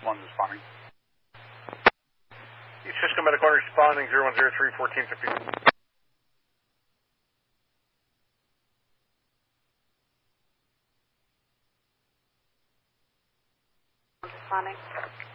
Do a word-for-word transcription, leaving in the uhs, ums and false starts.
one responding. East Fishkill Medical responding, zero one zero three, fourteen fifty. Responding.